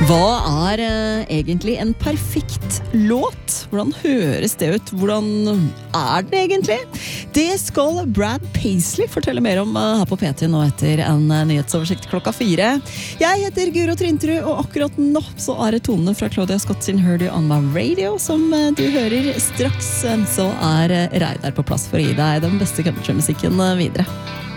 Hva egentlig en perfekt låt? Hvordan høres det ut? Hvordan det egentlig? Det skal Brad Paisley fortelle mer om her på P3 nå etter en nyhetsoversikt 4:00. Jeg heter Guro Trintrud, og akkurat nå så det tonene fra Claudia Scott sin Heard You On My Radio som du hører straks. Så Reidar på plass for å gi deg den beste countrymusikken videre.